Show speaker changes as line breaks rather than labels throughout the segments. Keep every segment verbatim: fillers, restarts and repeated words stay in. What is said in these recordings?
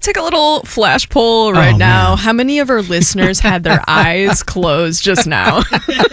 take a little flash poll right
Oh,
now.
man.
How many of our listeners had their eyes closed just now?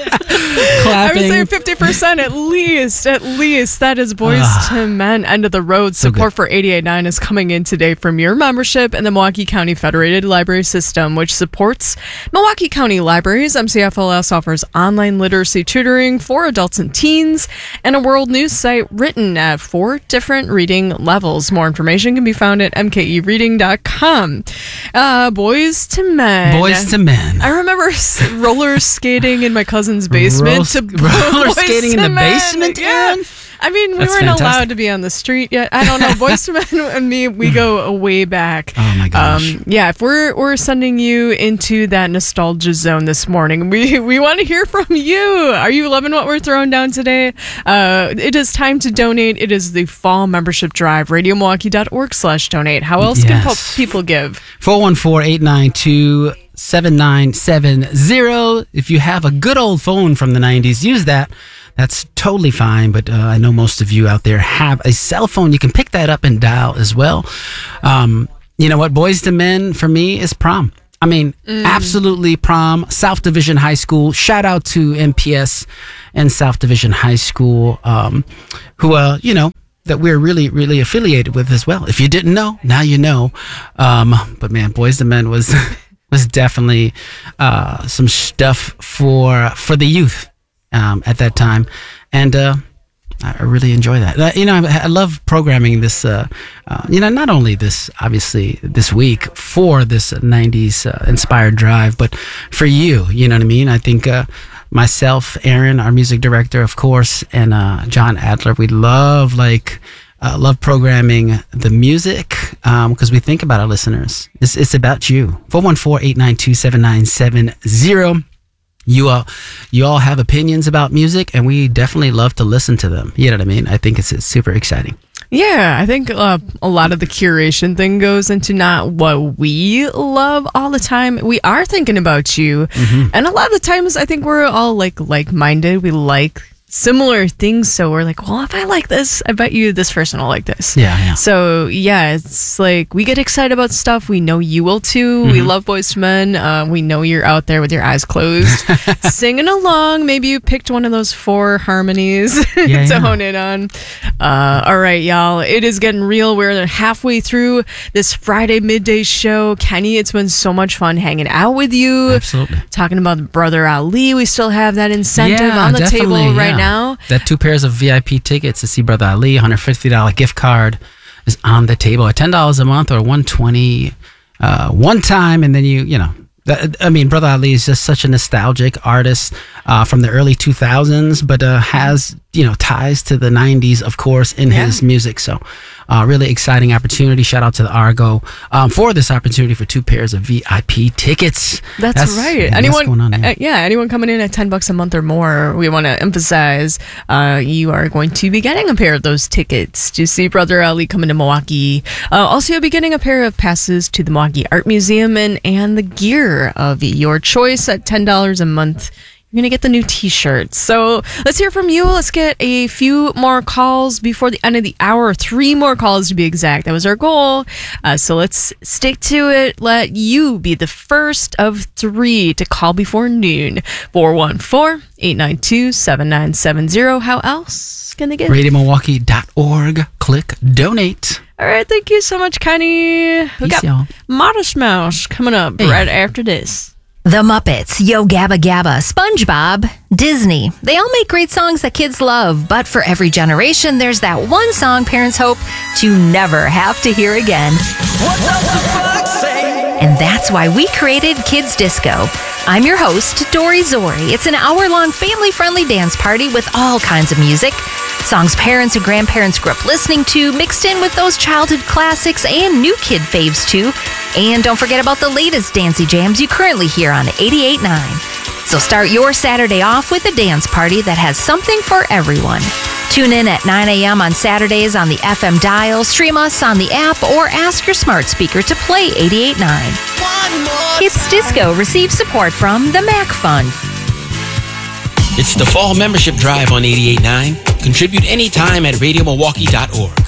I
Clapping.
would say fifty percent at least. At least. That is Boys to Men, End of the Road.
So
Support
good.
for eighty-eight point nine is coming in today from your membership in the Milwaukee County Federated Library System, which supports Milwaukee County Libraries. M C F L S offers online literacy tutoring for adults and teens and a world news site written at four different reading levels. More information can be found at m k e reading dot com. Uh, Boys to Men.
Boys to Men.
I remember s- roller skating in my cousin's basement.
Roll-
to
roller
Boys
skating in
to
the
Men.
basement,
Yeah.
Aaron?
I mean, we
That's
weren't
fantastic.
allowed to be on the street yet. I don't know. Boys to Men and me, we go way back.
Oh, my gosh.
Um, yeah, if we're we're sending you into that nostalgia zone this morning, we we want to hear from you. Are you loving what we're throwing down today? Uh, it is time to donate. It is the fall membership drive. radio milwaukee dot org slash donate. How else can
Yes.
po- people give?
four one four, eight nine two, seven nine seven zero. If you have a good old phone from the nineties, use that. That's totally fine, but uh, I know most of you out there have a cell phone. You can pick that up and dial as well. Um, you know what? Boys to Men, for me, is prom. I mean, absolutely prom. South Division High School. Shout out to M P S and South Division High School, um, who, uh, you know, that we're really, really affiliated with as well. If you didn't know, now you know. Um, but man, Boys to Men was was definitely uh, some stuff for for the youth um, at that time, and uh, I really enjoy that. Uh, you know, I, I love programming this. Uh, uh, you know, not only this, obviously, this week for this nineties uh, inspired drive, but for you. You know what I mean? I think. Uh, Myself, Aaron, our music director, of course, and uh, John Adler, we love like uh, love programming the music because we think about our listeners. It's it's about you. four one four, eight nine two, seven nine seven zero. You all, you all have opinions about music, and we definitely love to listen to them. You know what I mean? I think it's, it's super exciting.
Yeah, I think uh, a lot of the curation thing goes into not what we love all the time. We are thinking about you.
Mm-hmm.
And a lot of the times I think we're all like like-minded. We like similar things. So we're like, well, if I like this, I bet you this person will like this.
Yeah, yeah.
So yeah, it's like we get excited about stuff. We know you will too.
Mm-hmm.
We love Boys to Men. Uh, we know you're out there with your eyes closed, singing along. Maybe you picked one of those four harmonies
Yeah,
to
yeah.
hone in on. Uh, all right, y'all. It is getting real. We're halfway through this Friday midday show. Kenny, it's been so much fun hanging out with you.
Absolutely.
Talking about Brother Ali. We still have that incentive
Yeah,
on the table
definitely,
right
yeah.
now.
That two pairs of V I P tickets to see Brother Ali, one hundred fifty dollars gift card is on the table at ten dollars a month or one hundred twenty dollars uh, one time, and then you, you know, that, I mean, Brother Ali is just such a nostalgic artist uh, from the early two thousands, but uh, has, you know, ties to the nineties, of course, in
Yeah.
his music. So uh, really exciting opportunity. Shout out to the Argo um, for this opportunity for two pairs of V I P tickets.
That's, right.
yeah, that's
Anyone,
going on, yeah.
uh, yeah, anyone coming in at ten bucks a month or more, we want to emphasize uh, you are going to be getting a pair of those tickets to see Brother Ali coming to Milwaukee. Uh, also, you'll be getting a pair of passes to the Milwaukee Art Museum and, and the gear of your choice at ten dollars a month. You're going to get the new t-shirts. So let's hear from you. Let's get a few more calls before the end of the hour. Three more calls to be exact. That was our goal. Uh, so let's stick to it. Let you be the first of three to call before noon. four one four, eight nine two, seven nine seven zero. How else can they get?
radio milwaukee dot org. Click donate.
All right. Thank you so much, Connie. We
Peace,
got
y'all.
Modest Mouse coming up
Hey.
right after this.
The Muppets, Yo Gabba Gabba, SpongeBob, Disney. They all make great songs that kids love, but for every generation, there's that one song parents hope to never have to hear again.
What does the fox say?
And that's why we created Kids Disco. I'm your host, Dory Zori. It's an hour-long family-friendly dance party with all kinds of music. Songs parents and grandparents grew up listening to, mixed in with those childhood classics and new kid faves too. And don't forget about the latest dancey jams you currently hear on eighty-eight point nine. So start your Saturday off with a dance party that has something for everyone. Tune in at nine a.m. on Saturdays on the F M dial, stream us on the app, or ask your smart speaker to play eighty-eight point nine.
One more
Kids Disco receives support from the Mac Fund.
It's the fall membership drive on eighty-eight point nine. Contribute anytime at radio milwaukee dot org.